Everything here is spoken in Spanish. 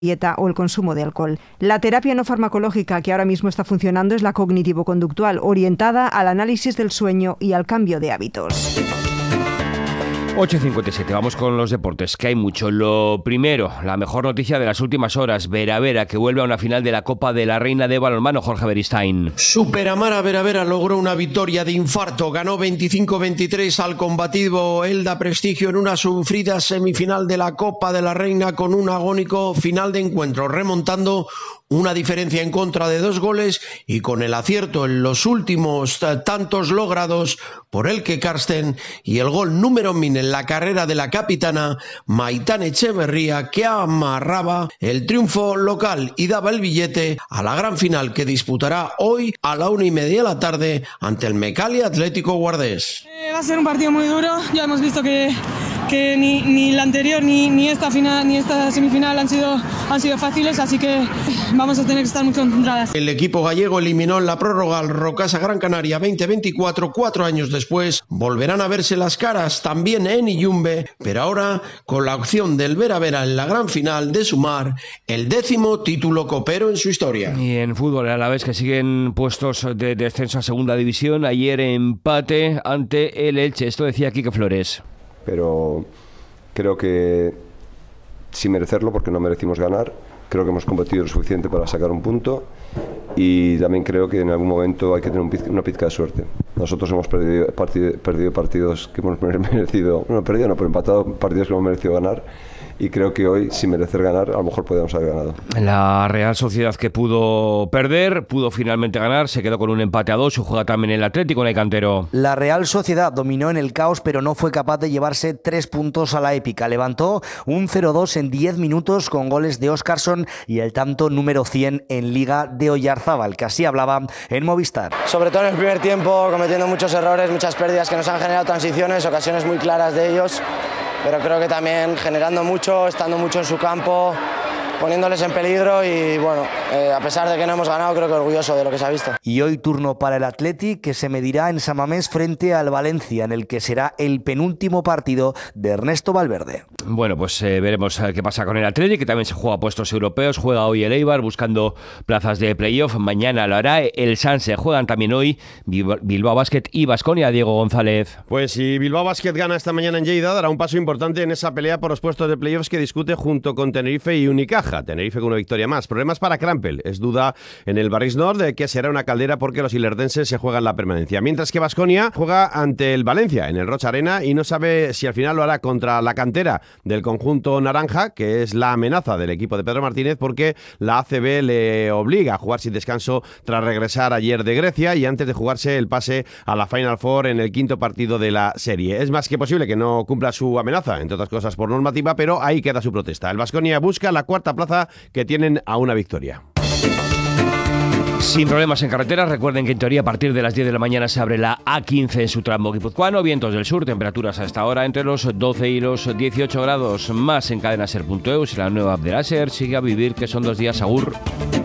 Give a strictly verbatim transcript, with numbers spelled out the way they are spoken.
dieta o el consumo de alcohol. La terapia no farmacológica que ahora mismo está funcionando es la cognitivo-conductual, orientada al análisis del sueño y al cambio de hábitos. ocho y cincuenta y siete, vamos con los deportes, que hay mucho. Lo primero, la mejor noticia de las últimas horas, Vera Vera, que vuelve a una final de la Copa de la Reina de Balonmano, Jorge Beristain. Superamara Vera Vera logró una victoria de infarto, ganó veinticinco veintitrés al combativo Elda Prestigio en una sufrida semifinal de la Copa de la Reina con un agónico final de encuentro, remontando una diferencia en contra de dos goles y con el acierto en los últimos tantos logrados por Elke Karsten y el gol número mil en la carrera de la capitana Maitán Echeverría, que amarraba el triunfo local y daba el billete a la gran final que disputará hoy a la una y media de la tarde ante el Mecalia Atlético Guardés. Eh, va a ser un partido muy duro, ya hemos visto que, que ni, ni la anterior ni, ni esta final ni esta semifinal han sido, han sido fáciles, así que vamos a tener que estar muy concentradas. El equipo gallego eliminó en la prórroga al Rocasa Gran Canaria veinte veinticuatro, cuatro años después volverán a verse las caras también en Iyumbe, pero ahora con la opción del Vera Vera en la gran final de sumar el décimo título copero en su historia. Y en fútbol, a la vez que siguen puestos de descenso a segunda división, ayer empate ante el Elche, esto decía Quique Flores. Pero creo que sin merecerlo, porque no merecimos ganar, creo que hemos competido lo suficiente para sacar un punto y también creo que en algún momento hay que tener un pizca, una pizca de suerte. Nosotros hemos perdido, partido, perdido partidos que hemos merecido, no perdido, no, pero empatado partidos que hemos merecido ganar. Y creo que hoy, sin merecer ganar, a lo mejor podemos haber ganado. La Real Sociedad, que pudo perder, pudo finalmente ganar, se quedó con un empate a dos, juega también el Atlético en el Cantero. La Real Sociedad dominó en el caos, pero no fue capaz de llevarse tres puntos a la épica. Levantó un cero dos en diez minutos con goles de Óscarson y el tanto número cien en Liga de Oyarzábal, que así hablaba en Movistar. Sobre todo en el primer tiempo, cometiendo muchos errores, muchas pérdidas que nos han generado transiciones, ocasiones muy claras de ellos. Pero creo que también generando mucho, estando mucho en su campo, poniéndoles en peligro y bueno, eh, a pesar de que no hemos ganado, creo que orgulloso de lo que se ha visto. Y hoy turno para el Athletic, que se medirá en San Mamés frente al Valencia, en el que será el penúltimo partido de Ernesto Valverde. Bueno, pues eh, veremos eh, qué pasa con el Athletic, que también se juega a puestos europeos, juega hoy el Eibar buscando plazas de playoff, mañana lo hará el Sanse, juegan también hoy Bilbao Basket y Baskonia. Diego González. Pues si Bilbao Basket gana esta mañana en Lleida, dará un paso importante en esa pelea por los puestos de playoffs que discute junto con Tenerife y Unicaja. Tenerife con una victoria más. Problemas para Crampel. Es duda en el Barris Nord de que será una caldera porque los ilerdenses se juegan la permanencia. Mientras que Baskonia juega ante el Valencia en el Rocha Arena y no sabe si al final lo hará contra la cantera del conjunto naranja, que es la amenaza del equipo de Pedro Martínez, porque la A C B le obliga a jugar sin descanso tras regresar ayer de Grecia y antes de jugarse el pase a la Final Four en el quinto partido de la serie. Es más que posible que no cumpla su amenaza, entre otras cosas por normativa, pero ahí queda su protesta. El Baskonia busca la cuarta plaza que tienen a una victoria. Sin problemas en carreteras, recuerden que en teoría a partir de las diez de la mañana se abre la A quince en su tramo guipuzcoano, vientos del sur, temperaturas a esta hora entre los doce y los dieciocho grados, más en cadena ser punto eus y la nueva app de la SER. Sigue a vivir, que son dos días, agur.